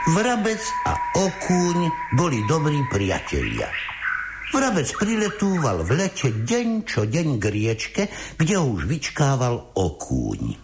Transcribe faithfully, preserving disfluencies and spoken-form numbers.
Vrabec a okúň boli dobrí priatelia. Vrabec priletúval v lete deň čo deň k riečke, kde ho už vyčkával okúň.